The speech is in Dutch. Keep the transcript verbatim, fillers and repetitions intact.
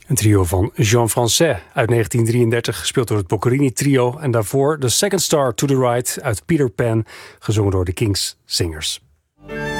Een trio van Jean Français uit negentien drieëndertig, gespeeld door het Boccherini Trio. En daarvoor The Second Star to the Right uit Peter Pan, gezongen door de King's Singers.